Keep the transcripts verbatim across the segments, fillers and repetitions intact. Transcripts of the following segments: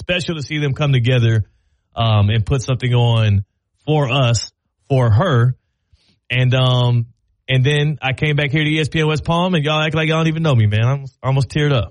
special to see them come together um, and put something on for us, for her. And um, and then I came back here to E S P N West Palm, and y'all act like y'all don't even know me, man. I'm almost teared up.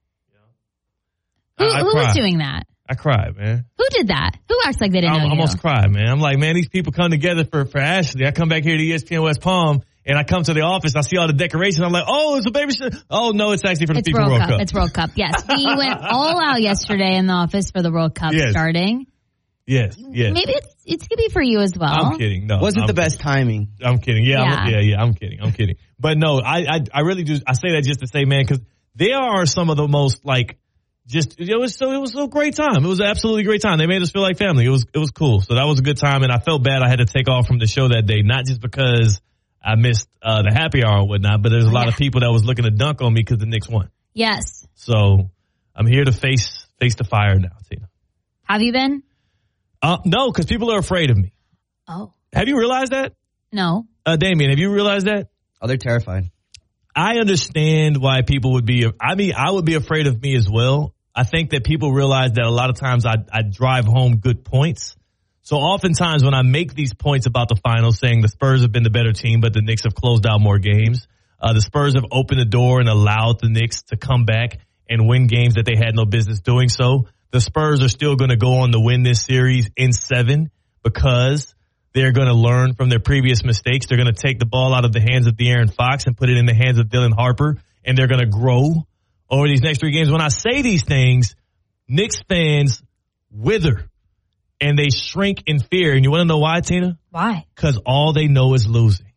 Who, I, I who cried. was doing that? I cried, man. Who did that? Who acts like they didn't I know you? almost cried, man. I'm like, man, these people come together for, for Ashley. I come back here to E S P N West Palm, and I come to the office. I see all the decorations. I'm like, oh, it's a baby shower. Oh, no, it's actually for the it's FIFA World, World Cup. Cup. It's World Cup, yes. We went all out yesterday in the office for the World Cup yes. starting. Yes, yes. Maybe it's it's going to be for you as well. I'm kidding. No, Wasn't I'm the best kidding. timing. I'm kidding. Yeah, Yeah. I'm, yeah, yeah. I'm kidding. I'm kidding. But no, I, I, I really do. I say that just to say, man, because there are some of the most like, just it was so it was a great time. It was an absolutely great time. They made us feel like family. It was it was cool. So that was a good time, and I felt bad I had to take off from the show that day, not just because I missed uh, the happy hour and whatnot, but there's a lot yeah. of people that was looking to dunk on me because the Knicks won. Yes. So I'm here to face face the fire now, Tina. Have you been? Uh, no, because people are afraid of me. Oh. Have you realized that? No. Uh, Damien, have you realized that? Oh, they're terrified. I understand why people would be, I mean, I would be afraid of me as well. I think that people realize that a lot of times I, I drive home good points. So oftentimes when I make these points about the finals saying the Spurs have been the better team, but the Knicks have closed out more games, uh, the Spurs have opened the door and allowed the Knicks to come back and win games that they had no business doing so. The Spurs are still going to go on to win this series in seven because they're going to learn from their previous mistakes. They're going to take the ball out of the hands of De'Aaron Fox and put it in the hands of Dylan Harper, and they're going to grow over these next three games. When I say these things, Knicks fans wither and they shrink in fear. And you want to know why, Tina? Why? Because all they know is losing.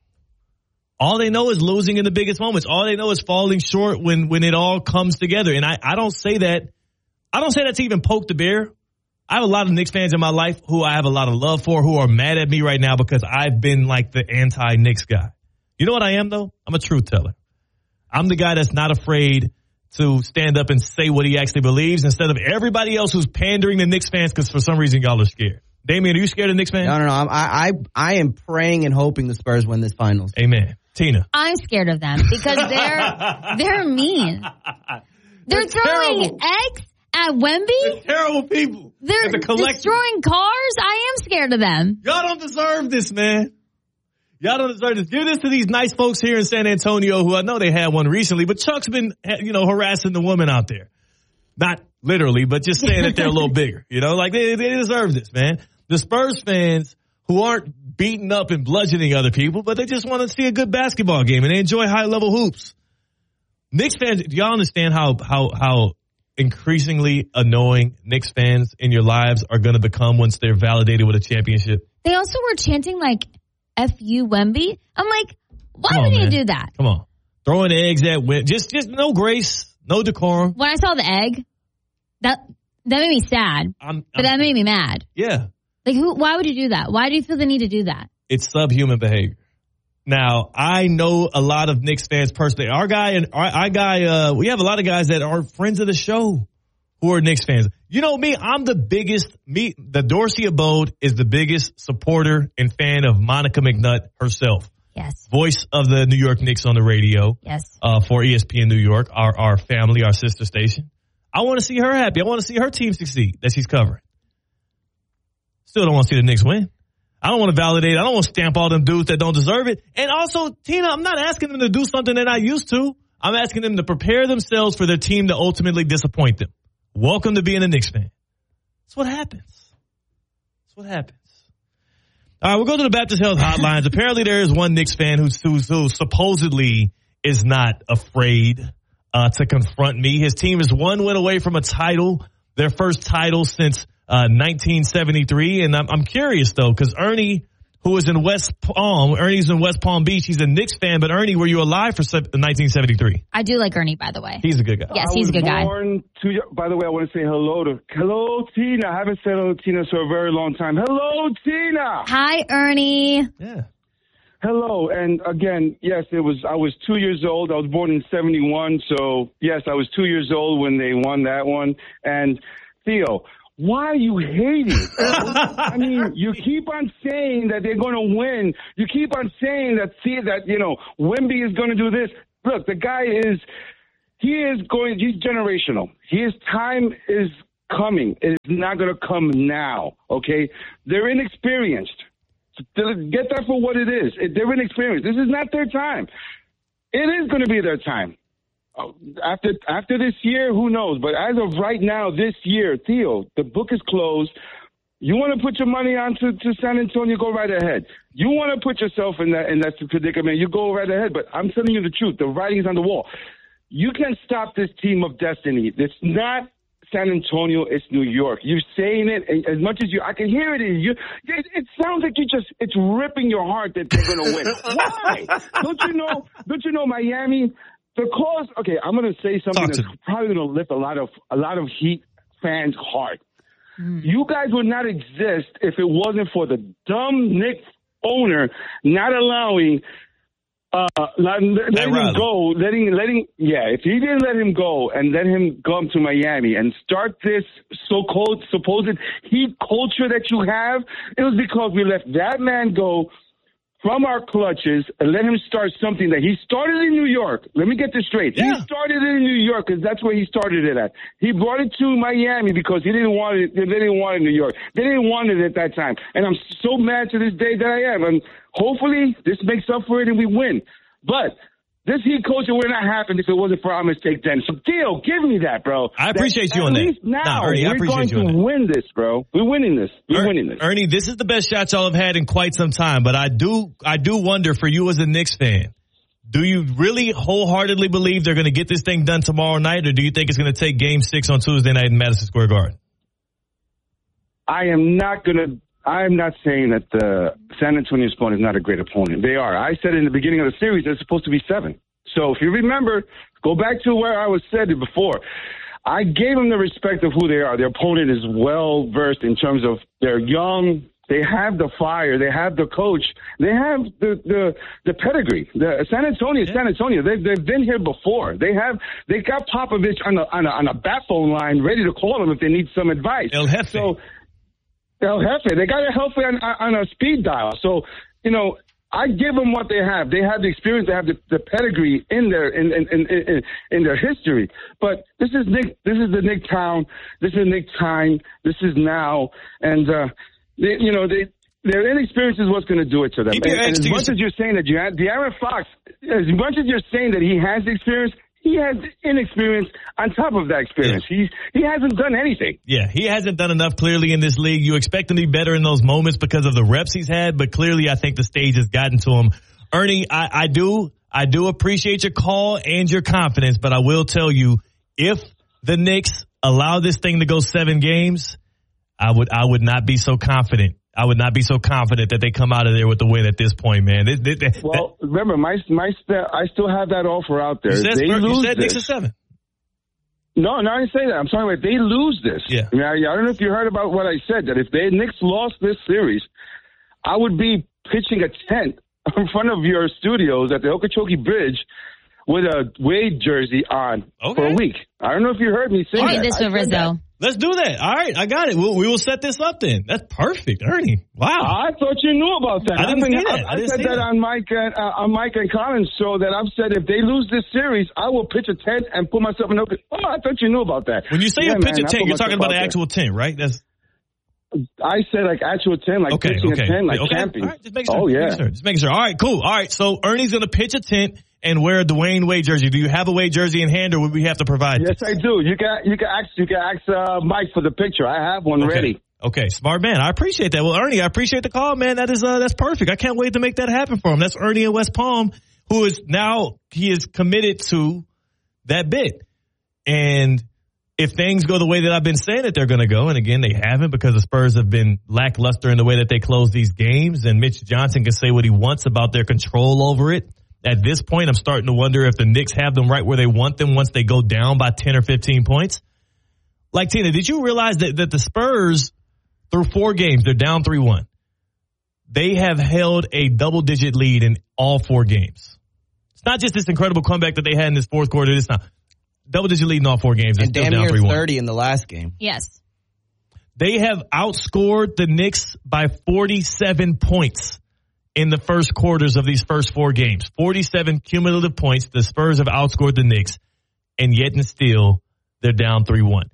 All they know is losing in the biggest moments. All they know is falling short when, when it all comes together. And I, I don't say that. I don't say that to even poke the bear. I have a lot of Knicks fans in my life who I have a lot of love for who are mad at me right now because I've been like the anti-Knicks guy. You know what I am, though? I'm a truth teller. I'm the guy that's not afraid to stand up and say what he actually believes instead of everybody else who's pandering to Knicks fans because for some reason y'all are scared. Damien, are you scared of Knicks fans? No, no, no. I'm, I, I, I am praying and hoping the Spurs win this finals. Amen. Tina. I'm scared of them because they're they're mean. They're, They're throwing terrible. eggs at Wemby. They're terrible people. They're As a collective. destroying cars. I am scared of them. Y'all don't deserve this, man. Y'all don't deserve this. Give this to these nice folks here in San Antonio who I know they had one recently, but Chuck's been, you know, harassing the women out there. Not literally, but just saying that they're a little bigger. You know, like they, they deserve this, man. The Spurs fans who aren't beating up and bludgeoning other people, but they just want to see a good basketball game and they enjoy high level hoops. Knicks fans, do y'all understand how, how, how increasingly annoying Knicks fans in your lives are going to become once they're validated with a championship? They also were chanting like F you Wemby. I'm like, why Come would on, you man. do that? Come on. Throwing eggs at win. Just, just no grace, no decorum. When I saw the egg, that that made me sad, I'm, but I'm, that made me mad. yeah. Like, who? Why would you do that? Why do you feel the need to do that? It's subhuman behavior. Now, I know a lot of Knicks fans personally. Our guy and our, our guy, uh, we have a lot of guys that are friends of the show who are Knicks fans. You know me, I'm the biggest, me, the Dorsey Abode is the biggest supporter and fan of Monica McNutt herself. Yes. Voice of the New York Knicks on the radio. Yes. Uh, for E S P N New York, our, our family, our sister station. I want to see her happy. I want to see her team succeed that she's covering. Still don't want to see the Knicks win. I don't want to validate. I don't want to stamp all them dudes that don't deserve it. And also, Tina, I'm not asking them to do something they're not used to. I'm asking them to prepare themselves for their team to ultimately disappoint them. Welcome to being a Knicks fan. That's what happens. That's what happens. All right, we'll go to the Baptist Health hotlines. Apparently, there is one Knicks fan who's, who's, who supposedly is not afraid uh, to confront me. His team is one win away from a title, their first title since uh, nineteen seventy-three. And I'm, I'm curious, though, because Ernie, who is in West Palm, Ernie's in West Palm Beach. He's a Knicks fan, but Ernie, were you alive for nineteen seventy-three? I do like Ernie, by the way. He's a good guy. Yes, he's a good guy. Born to, by the way, I want to say hello to hello Tina. I haven't said hello to Tina for a very long time. Hello, Tina. Hi, Ernie. Yeah. Hello, and again, yes, it was. I was two years old. I was born in seventy-one, so yes, I was two years old when they won that one. And Theo, why are you hating? I mean, you keep on saying that they're going to win. You keep on saying that, see, that, you know, Wemby is going to do this. Look, the guy is, he is going, he's generational. His time is coming. It is not going to come now, okay? They're inexperienced. Get that for what it is. They're inexperienced. This is not their time. It is going to be their time. After after this year, who knows? But as of right now, this year, Theo, the book is closed. You want to put your money on to, to San Antonio, go right ahead. You want to put yourself in that in that predicament, you go right ahead. But I'm telling you the truth. The writing's on the wall. You can stop this team of destiny. It's not San Antonio, it's New York. You're saying it as much as you, I can hear it in you. It, it sounds like you just, it's ripping your heart that they're going to win. Why? Don't you know, don't you know Miami, the cause, okay, I'm going to say something that's probably going to lift a lot of, a lot of Heat fans' heart. Mm. You guys would not exist if it wasn't for the dumb Knicks owner not allowing Uh, letting, letting him go, letting, letting, yeah, if he didn't let him go and let him come to Miami and start this so-called supposed Heat culture that you have, it was because we let that man go from our clutches and let him start something that he started in New York. Let me get this straight. Yeah. He started it in New York because that's where he started it at. He brought it to Miami because he didn't want it. They didn't want it in New York. They didn't want it at that time. And I'm so mad to this day that I am. And hopefully this makes up for it and we win. But this Heat culture would not happen if it wasn't for our mistake then. So, Theo, give me that, bro. I appreciate that, you on that. At least now, nah, Ernie, I we're appreciate going you on to that. win this, bro. We're winning this. We're er- winning this. Ernie, this is the best shot y'all have had in quite some time. But I do, I do wonder for you as a Knicks fan, do you really wholeheartedly believe they're going to get this thing done tomorrow night, or do you think it's going to take Game Six on Tuesday night in Madison Square Garden? I am not going to. I'm not saying that the San Antonio Spurs is not a great opponent. They are. I said in the beginning of the series they're supposed to be seven. So if you remember, go back to where I was said it before. I gave them the respect of who they are. Their opponent is well versed in terms of they're young. They have the fire. They have the coach. They have the the, the pedigree. The San Antonio, yeah. San Antonio. They've they've been here before. They have they got Popovich on a on a, on a bat phone line ready to call them if they need some advice. El Jefe. So El Jefe. They got El Jefe on, on a speed dial. So you know. I give them what they have. They have the experience. They have the, the pedigree in their in in, in in in their history. But this is Nick. This is the Nick town. This is Nick time. This is now. And uh, they, you know, they their inexperience is what's going to do it to them. And, and as much as you're saying that you have De'Aaron Fox, as much as you're saying that he has the experience, he has inexperience on top of that experience. Yeah. He's he hasn't done anything. Yeah, he hasn't done enough clearly in this league. You expect him to be better in those moments because of the reps he's had, but clearly I think the stage has gotten to him. Ernie, I, I do I do appreciate your call and your confidence, but I will tell you, if the Knicks allow this thing to go seven games, I would I would not be so confident. I would not be so confident that they come out of there with the win at this point, man. They, they, they, well, that, remember, my my I still have that offer out there. You said, they you lose said this. Knicks are seven. No, no, I didn't say that. I'm talking about if they lose this. Yeah. I, mean, I, I don't know if you heard about what I said, that if they Knicks lost this series, I would be pitching a tent in front of your studios at the Okeechobee Bridge with a Wade jersey on okay. for a week. I don't know if you heard me say I'll that. do this with Rizzo. Let's do that. All right, I got it. We'll, we will set this up then. That's perfect, Ernie. Wow. I thought you knew about that. I didn't I, mean, see that. I, I, didn't I said see that, that on Mike and uh, on Mike and Collins' show. That I've said if they lose this series, I will pitch a tent and put myself in. Open. Oh, I thought you knew about that. When you say yeah, you pitch man, a tent, you're talking about an actual there. tent, right? That's. I said like actual tent, like okay, pitching okay. a tent, like okay. camping. All right, just make sure. Oh yeah, make sure. Just making sure. All right, cool. All right, so Ernie's gonna pitch a tent and wear a Dwayne Wade jersey. Do you have a Wade jersey in hand, or would we have to provide? Yes, this? I do. You can you can ask you can ask uh, Mike for the picture. I have one okay. ready. Okay, smart man. I appreciate that. Well, Ernie, I appreciate the call, man. That is uh, that's perfect. I can't wait to make that happen for him. That's Ernie in West Palm, who is now he is committed to that bit. And if things go the way that I've been saying that they're going to go, and again, they haven't because the Spurs have been lackluster in the way that they close these games, and Mitch Johnson can say what he wants about their control over it. At this point, I'm starting to wonder if the Knicks have them right where they want them once they go down by ten or fifteen points. Like, Tina, did you realize that, that the Spurs, through four games, they're down three one. They have held a double-digit lead in all four games. It's not just this incredible comeback that they had in this fourth quarter. It's not. Double-digit lead in all four games. They're and damn down near three one. thirty in the last game. Yes. They have outscored the Knicks by forty-seven points in the first quarters of these first four games. forty-seven cumulative points. The Spurs have outscored the Knicks, and yet and still, they're down three one.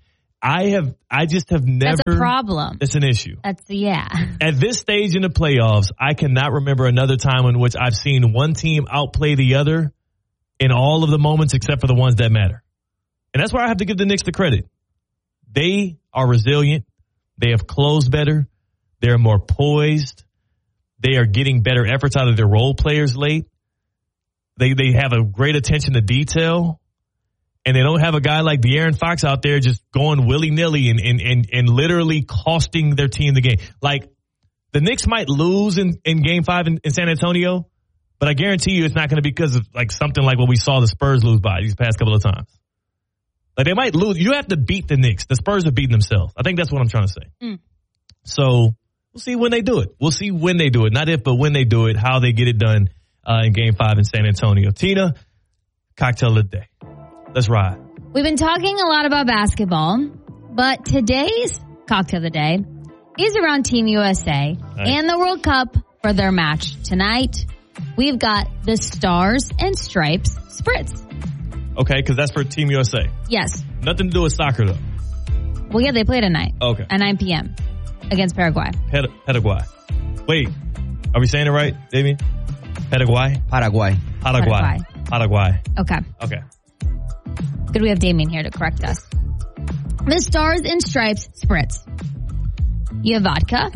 I have, I just have never. That's a problem. It's an issue. That's, yeah. At this stage in the playoffs, I cannot remember another time in which I've seen one team outplay the other in all of the moments except for the ones that matter. And that's where I have to give the Knicks the credit. They are resilient. They have closed better. They're more poised. They are getting better efforts out of their role players late. They they have a great attention to detail. And they don't have a guy like De'Aaron Fox out there just going willy-nilly and, and, and, and literally costing their team the game. Like, the Knicks might lose in, in game five in, in San Antonio, but I guarantee you it's not going to be because of like something like what we saw the Spurs lose by these past couple of times. Like, they might lose. You have to beat the Knicks. The Spurs have beaten themselves. I think that's what I'm trying to say. Mm. So we'll see when they do it. We'll see when they do it. Not if, but when they do it, how they get it done uh, in game five in San Antonio. Tina, cocktail of the day. Let's ride. We've been talking a lot about basketball, but today's cocktail of the day is around Team U S A nice. And the World Cup for their match tonight. We've got the Stars and Stripes Spritz. Okay, because that's for Team U S A. Yes. Nothing to do with soccer, though. Well, yeah, they play tonight. Okay. At nine p.m. against Paraguay. Ped- Paraguay. Wait, are we saying it right, Damien? Paraguay? Paraguay. Paraguay. Paraguay. Okay. Okay. Good, we have Damien here to correct us. The Stars and Stripes Spritz. You have vodka,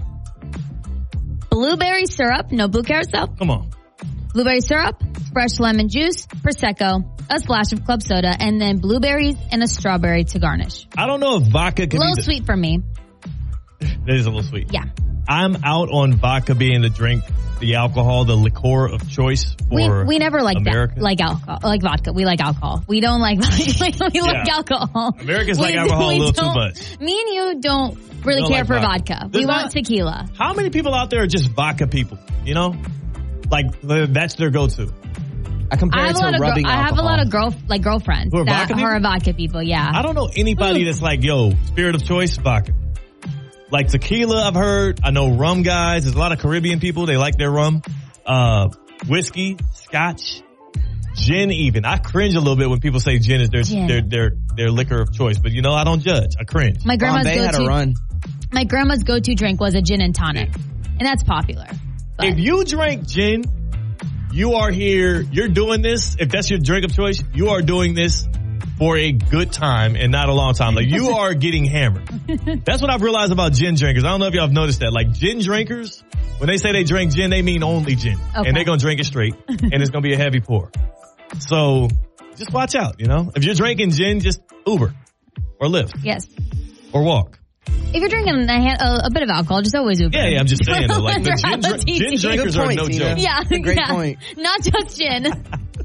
blueberry syrup, no blue carousel. Come on. Blueberry syrup, fresh lemon juice, Prosecco, a splash of club soda, and then blueberries and a strawberry to garnish. I don't know if vodka can be... A little be the... sweet for me. That is a little sweet. Yeah. I'm out on vodka being the drink, the alcohol, the liqueur of choice for We, we never like America. that, like alcohol, like vodka. We like alcohol. We don't like vodka. We like yeah. alcohol. Americans we, like alcohol a little too much. Me and you don't really don't care like for vodka. vodka. There's we not, want tequila. How many people out there are just vodka people? You know? Like, that's their go-to. I compare I have it a lot to of rubbing girl, I have a lot of girl like girlfriends Who are that vodka are vodka people. Yeah. I don't know anybody that's like, yo, spirit of choice, vodka. Like tequila, I've heard. I know rum guys. There's a lot of Caribbean people. They like their rum. Uh, whiskey, scotch, gin even. I cringe a little bit when people say gin is their, gin. their, their, their liquor of choice. But you know, I don't judge. I cringe. My grandma's Bombay had a go-to, run. my grandma's go-to drink was a gin and tonic. And that's popular. But. If you drink gin, you are here, you're doing this. If that's your drink of choice, you are doing this for a good time and not a long time. Like, you are getting hammered. That's what I've realized about gin drinkers. I don't know if y'all have noticed that. Like, gin drinkers, when they say they drink gin, they mean only gin. Okay. And they're going to drink it straight. And it's going to be a heavy pour. So, just watch out, you know? If you're drinking gin, just Uber or Lyft. Yes. Or walk. If you're drinking a, a, a bit of alcohol, just always Uber. Yeah, yeah, I'm just saying. Though, like, the gin, dr- gin drinkers point, are no Tina. joke. Yeah. That's a great yeah. point. Not just gin.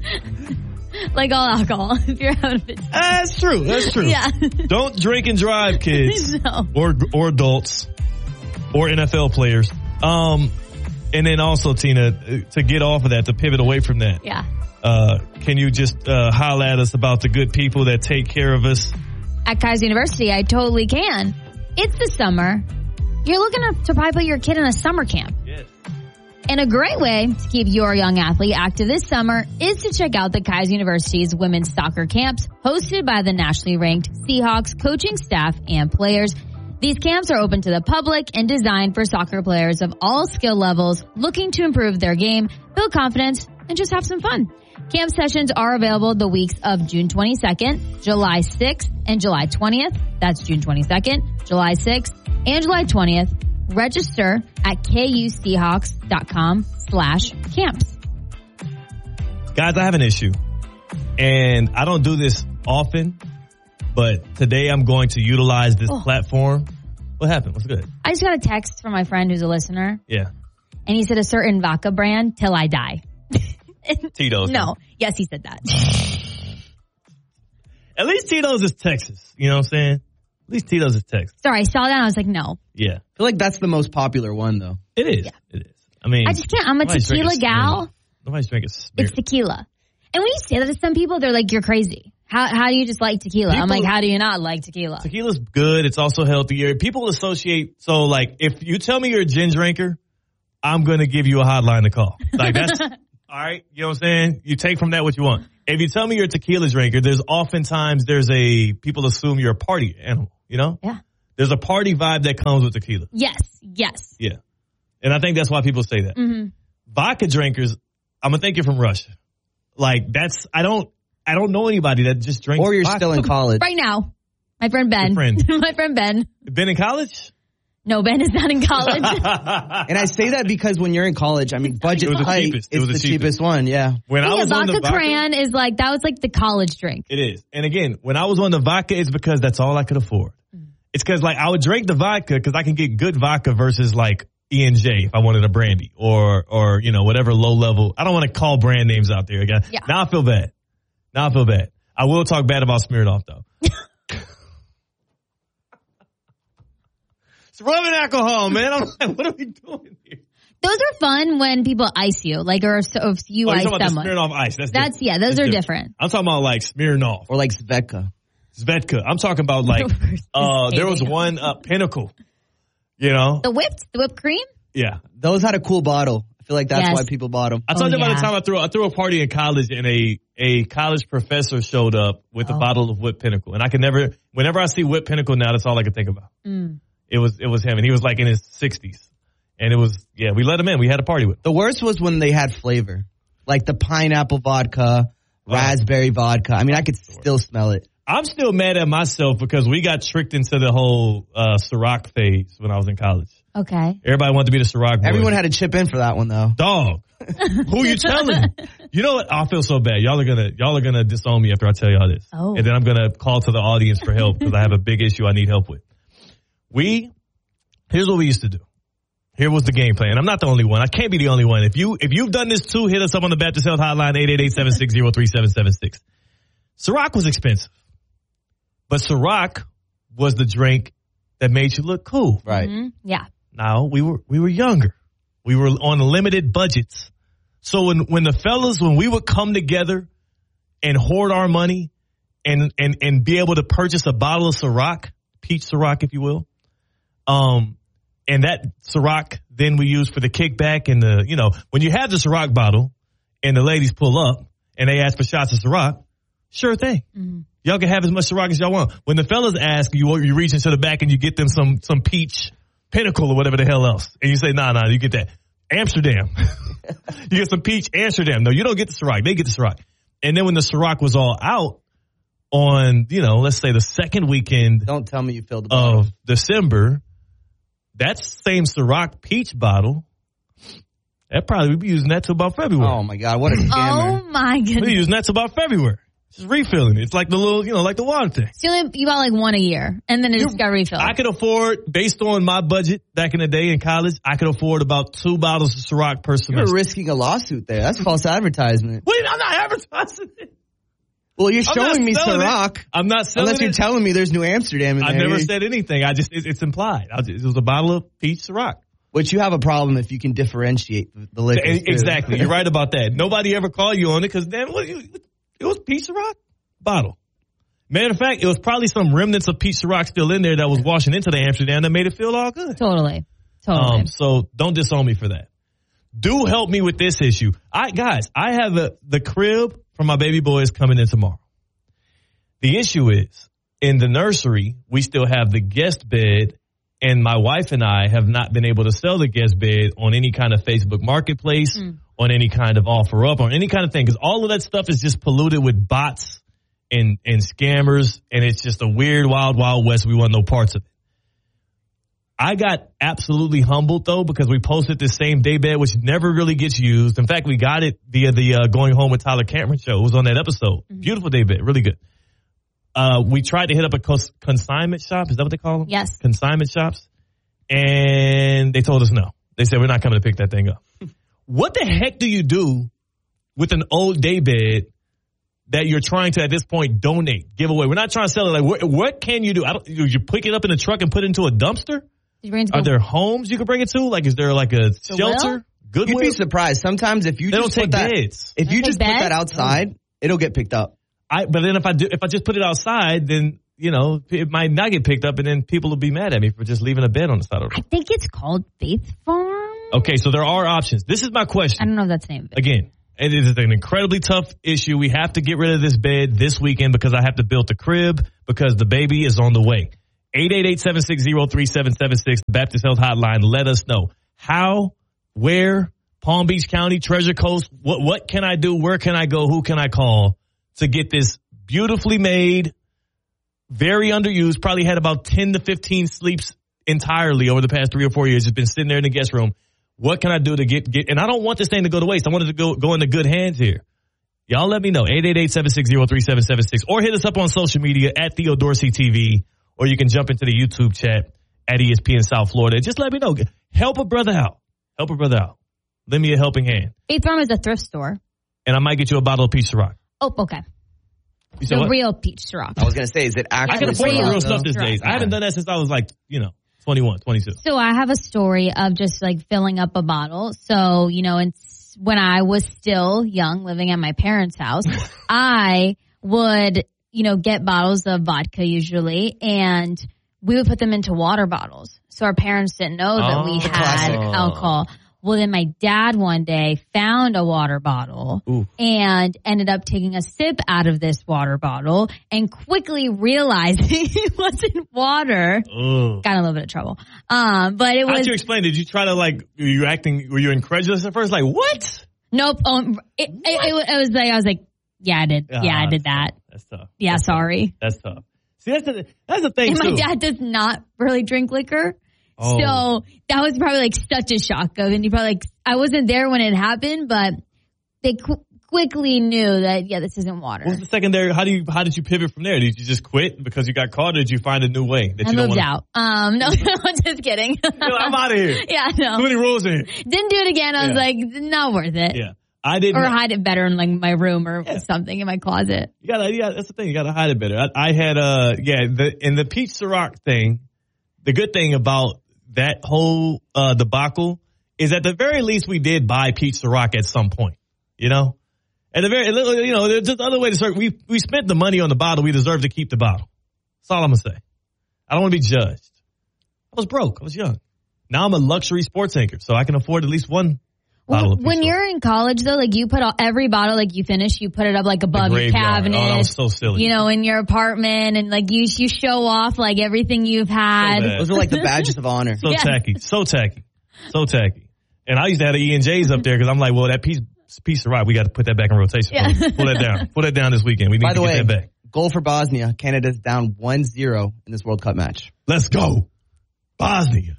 Like all alcohol, if you're having a bit. That's true. That's true. Yeah. Don't drink and drive, kids. No. Or or adults. Or N F L players. Um, and then also, Tina, to get off of that, to pivot away from that. Yeah. Uh, can you just uh, holler at us about the good people that take care of us? At Kaiser University, I totally can. It's the summer. You're looking to, to probably put your kid in a summer camp. Yes. And a great way to keep your young athlete active this summer is to check out the Kaiser University's women's soccer camps hosted by the nationally ranked Seahawks coaching staff and players. These camps are open to the public and designed for soccer players of all skill levels looking to improve their game, build confidence, and just have some fun. Camp sessions are available the weeks of June twenty-second, July sixth, and July twentieth. That's June twenty-second, July sixth, and July twentieth. Register at kuseahawks.com slash camps. Guys, I have an issue. And I don't do this often, but today I'm going to utilize this oh. platform. What happened? What's good? I just got a text from my friend who's a listener. Yeah. And he said a certain vodka brand, till I die. Tito's. No. Huh? Yes, he said that. At least Tito's is Texas. You know what I'm saying? At least Tito's is Texas. Sorry, I saw that and I was like, no. Yeah. I feel like that's the most popular one, though. It is. Yeah. It is. I mean, I just can't. I'm a tequila gal. Nobody's drinking Smirnoff. It's tequila. And when you say that to some people, they're like, you're crazy. How how do you just like tequila? People, I'm like, how do you not like tequila? Tequila's good. It's also healthier. People associate, so like, if you tell me you're a gin drinker, I'm going to give you a hotline to call. Like, that's, all right, you know what I'm saying? You take from that what you want. if you tell me you're a tequila drinker, there's oftentimes there's a people assume you're a party animal. You know? Yeah. There's a party vibe that comes with tequila. Yes. Yes. Yeah. And I think that's why people say that. Mm-hmm. Vodka drinkers, I'm gonna think you're from Russia. Like that's I don't I don't know anybody that just drinks. Or you're vodka. still in college. Right now, my friend Ben. Your friend. My friend Ben. Been in college? No, Ben is not in college. And I say that because when you're in college, I mean, budget It was the tight, cheapest. It it's was the the cheapest one, yeah. When I yeah, was on vodka the vodka, cran is like, that was like the college drink. it is. And again, when I was on the vodka, it's because that's all I could afford. Mm. It's because like I would drink the vodka because I can get good vodka versus like E and J if I wanted a brandy or or you know whatever low level. I don't want to call brand names out there again. Yeah. Now I feel bad. Now I feel bad. I will talk bad about Smirnoff though. It's rubbing alcohol, man. I'm like, what are we doing here? Those are fun when people ice you, like, or so if you Oh, you're ice talking about someone. the Smirnoff Ice. That's, That's, different. yeah, those That's are different. I'm talking about like Smirnoff Or like Svedka. Svedka. I'm talking about like uh there was Saving. one uh, Pinnacle. You know? The whipped, the whipped cream? Yeah. Those had a cool bottle. I feel like that's Yes. why people bought them. I told Oh, you about yeah. the time I threw I threw a party in college and a a college professor showed up with Oh. a bottle of Whipped Pinnacle. And I can never whenever I see Whipped Pinnacle now, that's all I can think about. Mm. It was it was him and he was like in his sixties. And it was yeah, we let him in. We had a party with him. The worst was when they had flavor. Like the pineapple vodka, raspberry vodka. I mean, I could still smell it. I'm still mad at myself because we got tricked into the whole uh Ciroc phase when I was in college. Okay. Everybody wanted to be the Ciroc boy. Everyone had to chip in for that one, though. Dog. Who you telling? You know what? I feel so bad. Y'all are gonna y'all are gonna disown me after I tell y'all this. Oh. And then I'm gonna call to the audience for help because I have a big issue I need help with. We here's what we used to do. Here was the game plan. I'm not the only one. I can't be the only one. If you if you've done this too, hit us up on the Baptist Health Hotline eight eight eight, seven six zero, three seven seven six. Ciroc was expensive. But Ciroc was the drink that made you look cool. Right. Mhm. Yeah. Now we were we were younger. We were on limited budgets. So when when the fellas when we would come together and hoard our money and and and be able to purchase a bottle of Ciroc, peach Ciroc if you will, um, and that Ciroc then we use for the kickback and the you know when you have the Ciroc bottle and the ladies pull up and they ask for shots of Ciroc, sure thing. Mm-hmm. Y'all can have as much Ciroc as y'all want. When the fellas ask you, you reach into the back and you get them some some peach Pinnacle or whatever the hell else, and you say, "Nah, nah, you get that Amsterdam." You get some peach Amsterdam. No, you don't get the Ciroc. They get the Ciroc. And then when the Ciroc was all out on, you know, let's say the second weekend Don't tell me you filled the bottle. of December, that same Ciroc peach bottle, that probably we'd be using that till about February. Oh, my God. What a scammer. Oh my We'd be goodness. using that till about February. Just refilling it. It's like the little, you know, like the water thing. So you, only, you bought like one a year, and then it just got refilled. I could afford, based on my budget back in the day in college, I could afford about two bottles of Ciroc per You're semester. risking a lawsuit there. That's false advertisement. Wait, I'm not advertising it. Well, you're I'm not showing me selling it. Ciroc. I'm not selling Unless you're it. telling me there's New Amsterdam in I there. never You- said anything. I just, it, it's implied. I just, it was a bottle of peach Ciroc. Which you have a problem if you can differentiate the, the liquor. Exactly. You're right about that. Nobody ever called you on it because then what, it was peach Ciroc bottle. Matter of fact, it was probably some remnants of peach Ciroc still in there that was washing into the Amsterdam that made it feel all good. Totally. Totally. Um, so don't disown me for that. Do help me with this issue. I guys, I have a, the crib for my baby boy is coming in tomorrow. The issue is in the nursery, we still have the guest bed, and my wife and I have not been able to sell the guest bed on any kind of Facebook Marketplace, Mm. on any kind of offer up, or any kind of thing, because all of that stuff is just polluted with bots and and scammers, and it's just a weird, wild, wild west. We want no parts of it. I got absolutely humbled, though, because we posted this same day bed, which never really gets used. In fact, we got it via the uh, Going Home with Tyler Cameron show. It was on that episode. Mm-hmm. Beautiful day bed. Really good. Uh, we tried to hit up a cons- consignment shop. Is that what they call them? Yes. Consignment shops. And they told us no. They said, we're not coming to pick that thing up. What the heck do you do with an old day bed that you're trying to, at this point, donate, give away? We're not trying to sell it. Like, what, what can you do? I don't, do you pick it up in the truck and put it into a dumpster? Did you bring it to Are the- there homes you can bring it to? Like, is there like a The shelter? Will? You'd Goodwill? be surprised. Sometimes if you They just don't take put that, beds. if They you take just put that beds? outside, it'll get picked up. I, but then if I do, if I just put it outside, then, you know, it might not get picked up and then people will be mad at me for just leaving a bed on the side of the I road. think it's called Faith Farm. Okay, so there are options. This is my I question. don't know if that's the name of it. Again, It is an incredibly tough issue. We have to get rid of this bed this weekend because I have to build the crib because the baby is on the way. eight eight eight, seven six zero, three seven seven six, the Baptist Health Hotline. Let us know how, where, Palm Beach County, Treasure Coast, what, what can I do? Where can I go? Who can I call to get this beautifully made, very underused, probably had about ten to fifteen sleeps entirely over the past three or four years. It's been sitting there in the guest room. What can I do to get, get, and I don't want this thing to go to waste. I want it to go, go into good hands here. Y'all let me know. eight eight eight, seven six zero, three seven seven six or hit us up on social media at Theo Dorsey T V, or you can jump into the YouTube chat at E S P N South Florida. Just let me know. Help a brother out. Help a brother out. Lend me a helping hand. Faith Farm is a thrift store. And I might get you a bottle of peach Ciroc. Oh, okay. You said The what? real peach Ciroc. I was going to say, is it actually I can afford the real real stuff these Ciroc. days. I haven't done that since I was like, you know, twenty-one, twenty-two. So I have a story of just like filling up a bottle. So, you know, it's when I was still young, living at my parents' house, I would, you know, get bottles of vodka usually, and we would put them into water bottles. So our parents didn't know that Oh, we the had classic. alcohol. Well, then my dad one day found a water bottle Ooh. and ended up taking a sip out of this water bottle and quickly realizing it wasn't water. Ugh. Got in a little bit of trouble. Um, but it How'd was, you explain? Did you try to like, were you acting, were you incredulous at first? Like, what? nope. Um, it, it, it, it was like, I was like, yeah, I did. Yeah, I did that. That's tough. Yeah, That's tough. sorry. That's tough. See, that's the, that's the thing And my too. dad does not really drink liquor. Oh. So that was probably like such a shock of, and you probably like, I wasn't there when it happened, but they qu- quickly knew that, yeah, this isn't water. What was the secondary? How do you, how did you pivot from there? Did you just quit because you got caught, or did you find a new way that I you don't moved wanna, out. Um, no, no, I'm just kidding. I'm out of here. Yeah, no. Too many rules in here. Didn't do it again. I was Yeah. like, not worth it. Yeah. I didn't. Or hide it better in like my room or Yeah. something in my closet. You gotta, yeah, that's the thing. You gotta hide it better. I, I had, uh, yeah, the, in the peach Ciroc thing, the good thing about that whole, uh, debacle is at the very least we did buy peach Ciroc at some point, you know? At the very, you know, there's just other way to start. We, we spent the money on the bottle. We deserve to keep the bottle. That's all I'm gonna say. I don't want to be judged. I was broke. I was young. Now I'm a luxury sports anchor, so I can afford at least one bottle of peach When Ciroc. you're in college, though, like you put all, every bottle, like you finish, you put it up like above your graveyard. cabinet. Oh, that was so silly. You know, in your apartment, and like you, you show off like everything you've had. bad. Those are like the badges of honor. So Yeah. tacky, so tacky, so tacky. And I used to have the E and J's up there because I'm like, well, that piece piece of rock, we got to put that back in rotation. Yeah. Pull that down. Pull that down this weekend. We need By to the get way, that back. goal for Bosnia. Canada's down one zero in this World Cup match. Let's go. Bosnia.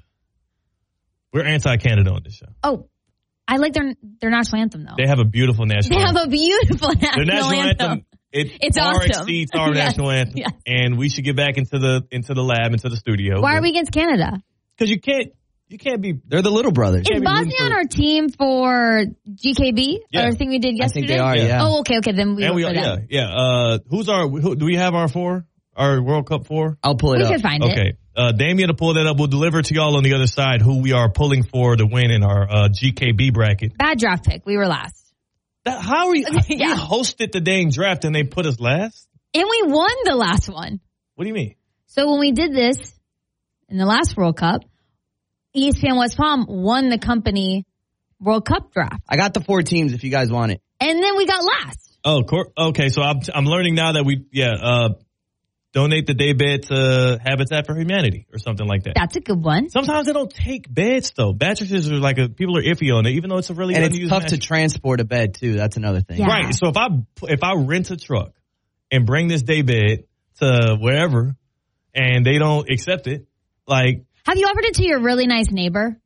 We're anti-Canada on this show. Oh, I like their their national anthem though. They have a beautiful national They have anthem. a beautiful national, Their national anthem. anthem, it It's far awesome. exceeds our Yes. national anthem. Yes. And we should get back into the into the lab, into the studio. Why are we against Canada? Because you can't, you can't be. They're the little brothers. Is be Bosnia rooting on for- our team for G K B? Yeah. Or thing we did I yesterday? think they are, Yeah. yeah. Oh, okay, okay. Then we And will we for are, yeah, that. yeah. Uh, who's our? Who, do we have our four? Our World Cup four? I'll pull it We up. could find it. Okay. Uh, Damien to pull that up. We'll deliver to y'all on the other side who we are pulling for to win in our uh, G K B bracket. Bad draft pick. We were last. That, how are you? Yeah. We hosted the dang draft and they put us last? And we won the last one. What do you mean? So when we did this in the last World Cup, E S P N West Palm won the company World Cup draft. I got the four teams if you guys want it. And then we got last. Oh, cor- okay. So I'm, I'm learning now that we, yeah, uh, donate the day bed to Habitat for Humanity or something like that. That's a good one. Sometimes they don't take beds though. Mattresses are like a, people are iffy on it, even though it's a really And it's unused tough to mattress. transport a bed, too. That's another thing. Yeah. Right. So if I if I rent a truck and bring this day bed to wherever and they don't accept it, like Have you offered it to your really nice neighbor?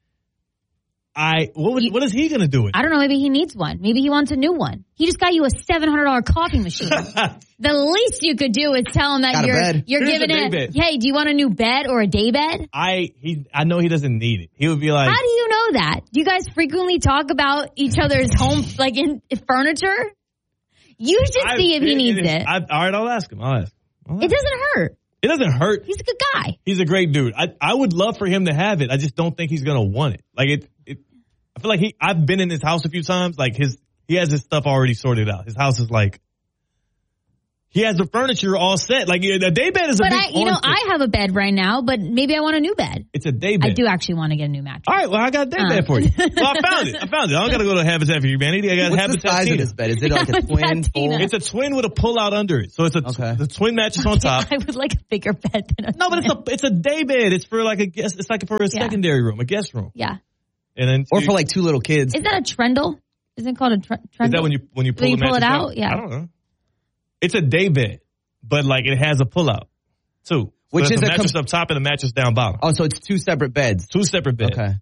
I what was, what is he gonna do with? I don't know. Maybe he needs one. Maybe he wants a new one. He just got you a seven hundred dollars coffee machine. The least you could do is tell him that Got a you're bed. you're Here's giving a day it. bed. Hey, do you want a new bed or a day bed? I he I know he doesn't need it. He would be like, How do you know that? Do you guys frequently talk about each other's home, like in furniture? You should I- see if he needs is- it. I, all right, I'll ask him. I'll ask him. I'll ask It him. doesn't hurt. It doesn't hurt. He's a good guy. He's a great dude. I I would love for him to have it. I just don't think he's gonna want it. Like it. it I feel like he. I've been in his house a few times. Like his, he has his stuff already sorted out. His house is like He has the furniture all set. Like a day bed is a but big I, you know, I have a bed right now, but maybe I want a new bed. It's a day bed. I do actually want to get a new mattress. All right, well, I got a day Uh. bed for you. Well, I found it. I found it. I don't got to go to Habitat for Humanity. I got What's Habitat the size Tina. of this bed? Is it like a twin? Full? It's a twin with a pull out under it. So it's a Okay. the twin mattress on top. I would like a bigger bed than a No, but it's a it's a day bed. It's for like a guest. It's like for a Yeah. secondary room, a guest room. Yeah. And then Or for like two little kids. Is that a trendle? Isn't it called a tre- trendle? is that when you when you pull, When you the pull it mattress out? Yeah. I don't know. It's a day bed, but like it has a pull out too. So Which there's is a a mattress com- up top and a mattress down bottom. Oh, so it's two separate beds. Two separate beds. Okay.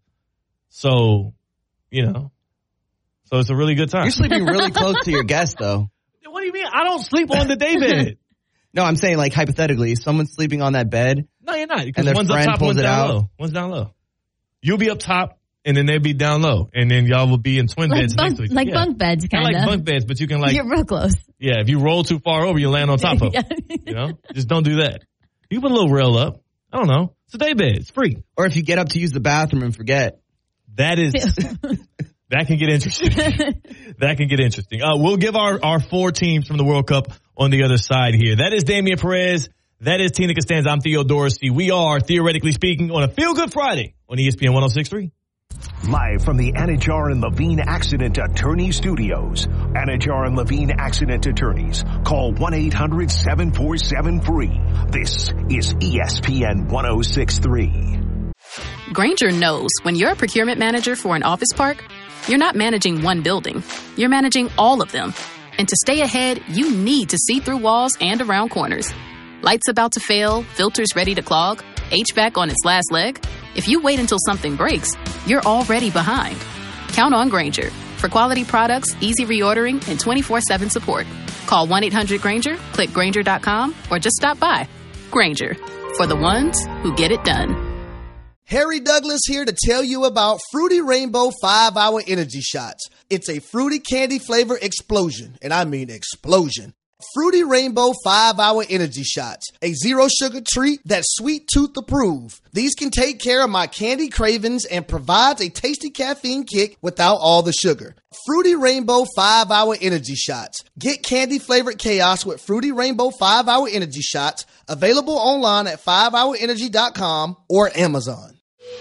So, you know, so it's a really good time. You're sleeping really close to your guest, though. What do you mean? I don't sleep on the day bed. No, I'm saying like hypothetically, someone's sleeping on that bed. No, you're not. And Because their one's up friend top, pulls one's it down out. low. One's down low. You'll be up top, and then they'll be down low, and then y'all will be in twin like beds bunk, next to each other. like Yeah. bunk beds, Kinda kind of. like bunk beds, but you can like, You're real close. yeah, if you roll too far over, you land on top of Yeah. it. You know, just don't do that. You put a little rail up. I don't know. It's a day bed. It's free. Or if you get up to use the bathroom and forget. That is, that can get interesting. That can get interesting. Uh, we'll give our, our four teams from the World Cup on the other side here. That is Damian Perez. That is Tina Costanza. I'm Theo Dorsey. We are, theoretically speaking, on a Feel Good Friday on E S P N one oh six point three. Live from the Anajar and Levine Accident Attorney Studios. Anajar and Levine Accident Attorneys. Call one eight hundred seven four seven free. This is E S P N one oh six point three. Grainger knows when you're a procurement manager for an office park, you're not managing one building. You're managing all of them. And to stay ahead, you need to see through walls and around corners. Lights about to fail, filters ready to clog, H V A C on its last leg. If you wait until something breaks, you're already behind. Count on Grainger for quality products, easy reordering, and twenty-four seven support. Call one eight hundred Grainger, click Grainger dot com, or just stop by. Grainger, for the ones who get it done. Harry Douglas here to tell you about Fruity Rainbow five hour Energy Shots. It's a fruity candy flavor explosion, and I mean explosion. Fruity Rainbow five hour Energy Shots, a zero sugar treat that's sweet tooth approved. These can take care of my candy cravings and provides a tasty caffeine kick without all the sugar. Fruity Rainbow five hour Energy Shots. Get candy flavored chaos with Fruity Rainbow five hour Energy Shots, available online at five hour energy dot com or Amazon.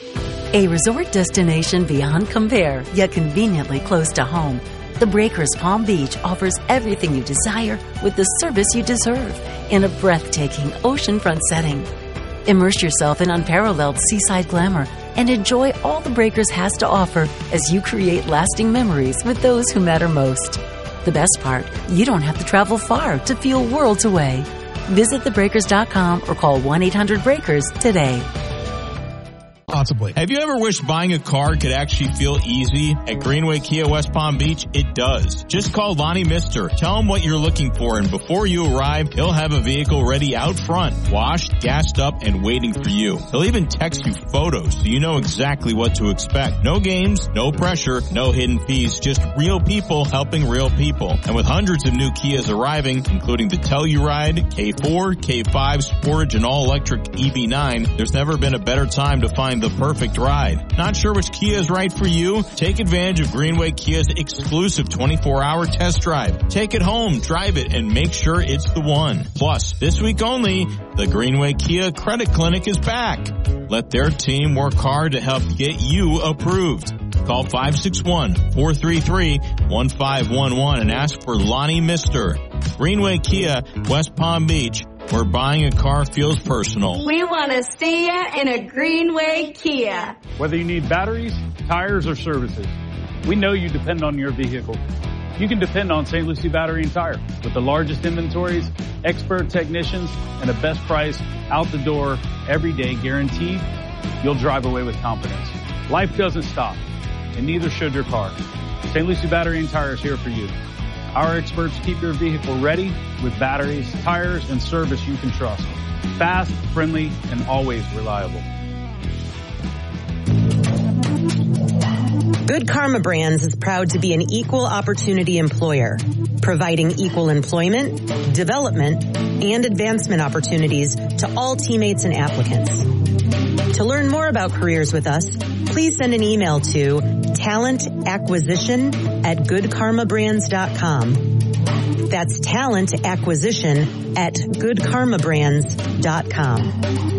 A resort destination beyond compare, yet conveniently close to home. The Breakers Palm Beach offers everything you desire with the service you deserve in a breathtaking oceanfront setting. Immerse yourself in unparalleled seaside glamour and enjoy all the Breakers has to offer as you create lasting memories with those who matter most. The best part, you don't have to travel far to feel worlds away. Visit the breakers dot com or call one eight hundred breakers today. Possibly. Have you ever wished buying a car could actually feel easy? At Greenway Kia West Palm Beach, it does. Just call Lonnie Mister. Tell him what you're looking for, and before you arrive, he'll have a vehicle ready out front, washed, gassed up, and waiting for you. He'll even text you photos so you know exactly what to expect. No games, no pressure, no hidden fees, just real people helping real people. And with hundreds of new Kias arriving, including the Telluride, K four, K five, Sportage, and all-electric E V nine, there's never been a better time to find the perfect ride. Not sure which Kia is right for you? Take advantage of Greenway Kia's exclusive twenty-four hour test drive. Take it home, drive it, and make sure it's the one. Plus, this week only, the Greenway Kia Credit Clinic is back. Let their team work hard to help get you approved. Call five six one, four three three, one five one one and ask for Lonnie Mister. Greenway Kia, West Palm Beach, where buying a car feels personal. We want to see you in a Greenway Kia. Whether you need batteries, tires, or services, we know you depend on your vehicle. You can depend on Saint Lucie Battery and Tire with the largest inventories, expert technicians, and the best price out the door every day guaranteed. You'll drive away with confidence. Life doesn't stop, and neither should your car. Saint Lucie Battery and Tire is here for you. Our experts keep your vehicle ready with batteries, tires, and service you can trust. Fast, friendly, and always reliable. Good Karma Brands is proud to be an equal opportunity employer, providing equal employment, development, and advancement opportunities to all teammates and applicants. To learn more about careers with us, please send an email to talent acquisition at good karma brands dot com. That's talent acquisition at good karma brands dot com.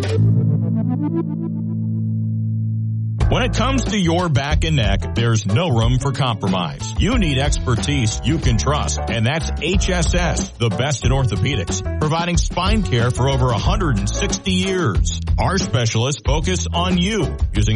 When it comes to your back and neck, there's no room for compromise. You need expertise you can trust, and that's H S S, the best in orthopedics, providing spine care for over one hundred sixty years. Our specialists focus on you using